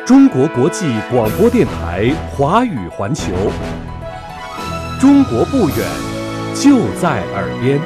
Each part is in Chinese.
中国国际广播电台华语环球，中国不远，就在耳边。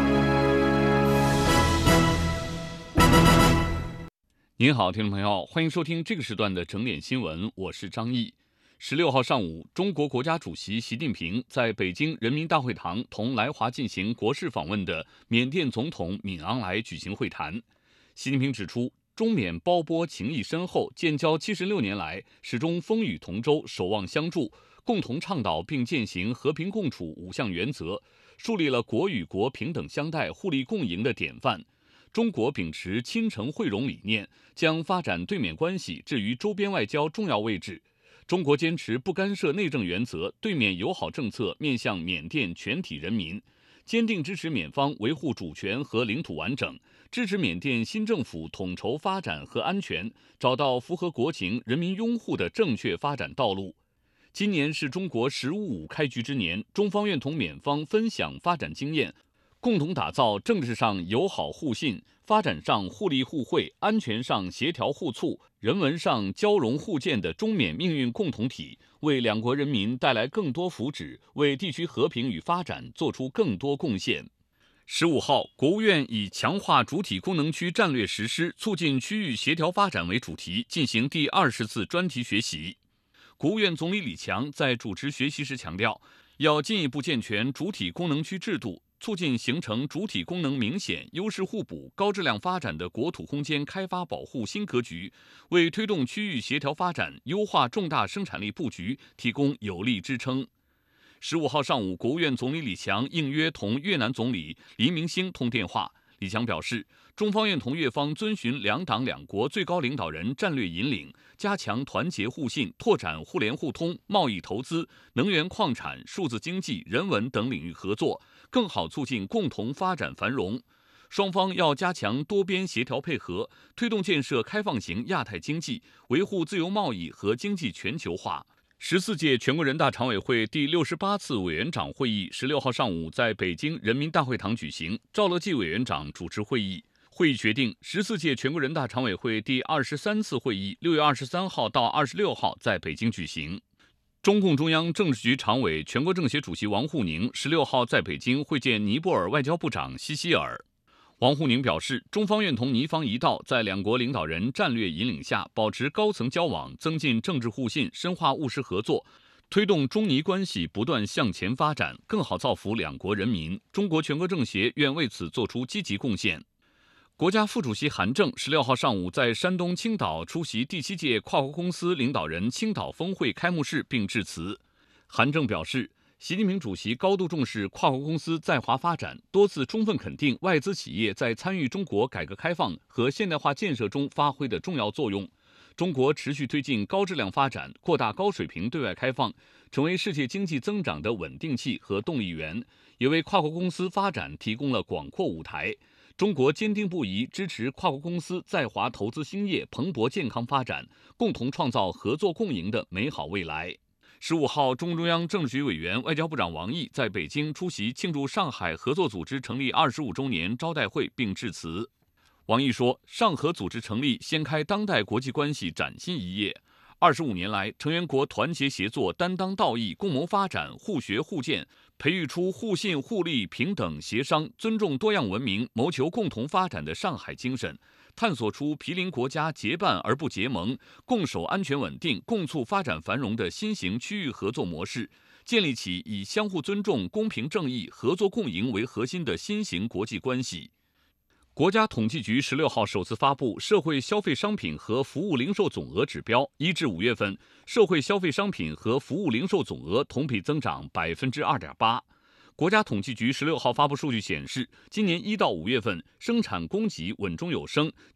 您好，听众朋友，欢迎收听这个时段的整点新闻，我是张毅。16号上午，中国国家主席习近平在北京人民大会堂同来华进行国事访问的缅甸总统敏昂莱举行会谈。习近平指出，中缅胞波情谊深厚，建交76年来始终风雨同舟，守望相助，共同倡导并践行和平共处5项原则，树立了国与国平等相待、互利共赢的典范。中国秉持亲诚惠容理念，将发展对缅关系置于周边外交重要位置。中国坚持不干涉内政原则，对缅友好政策面向缅甸全体人民，坚定支持缅方维护主权和领土完整，支持缅甸新政府统筹发展和安全，找到符合国情、人民拥护的正确发展道路。今年是中国“十五五”开局之年，中方愿同缅方分享发展经验，共同打造政治上友好互信、发展上互利互惠、安全上协调互促、人文上交融互鉴的中缅命运共同体，为两国人民带来更多福祉，为地区和平与发展做出更多贡献。15号，国务院以强化主体功能区战略实施，促进区域协调发展为主题，进行第20次专题学习。国务院总理李强在主持学习时强调，要进一步健全主体功能区制度，促进形成主体功能明显、优势互补、高质量发展的国土空间开发保护新格局，为推动区域协调发展、优化重大生产力布局提供有力支撑。15号上午，国务院总理李强应约同越南总理黎明星通电话。李强表示，中方愿同越方遵循两党两国最高领导人战略引领，加强团结互信，拓展互联互通、贸易投资、能源矿产、数字经济、人文等领域合作，更好促进共同发展繁荣。双方要加强多边协调配合，推动建设开放型亚太经济，维护自由贸易和经济全球化。14届全国人大常委会第68次委员长会议16号上午在北京人民大会堂举行，赵乐际委员长主持会议。会议决定，14届全国人大常委会第23次会议6月23号到26号在北京举行。中共中央政治局常委、全国政协主席王沪宁16号在北京会见尼泊尔外交部长西希尔。王沪宁表示，中方愿同尼方一道，在两国领导人战略引领下，保持高层交往，增进政治互信，深化务实合作，推动中尼关系不断向前发展，更好造福两国人民。中国全国政协愿为此作出积极贡献。国家副主席韩正16号上午在山东青岛出席第7届跨国公司领导人青岛峰会开幕式并致辞。韩正表示，习近平主席高度重视跨国公司在华发展，多次充分肯定外资企业在参与中国改革开放和现代化建设中发挥的重要作用。中国持续推进高质量发展，扩大高水平对外开放，成为世界经济增长的稳定器和动力源，也为跨国公司发展提供了广阔舞台。中国坚定不移支持跨国公司在华投资兴业蓬勃健康发展，共同创造合作共赢的美好未来。15号，中共中央政治局委员、外交部长王毅在北京出席庆祝上海合作组织成立25周年招待会并致辞。王毅说，上合组织成立掀开当代国际关系崭新一页。25年来，成员国团结协作、担当道义、共谋发展、互学互鉴，培育出互信互利、平等协商、尊重多样文明、谋求共同发展的上海精神，探索出毗邻国家结伴而不结盟、共守安全稳定、共促发展繁荣的新型区域合作模式，建立起以相互尊重、公平正义、合作共赢为核心的新型国际关系。国家统计局16号首次发布社会消费商品和服务零售总额指标，1至5月份，社会消费商品和服务零售总额同比增长2.8%。国家统计局16号发布数据显示，今年1到5月份，生产供给稳中有升，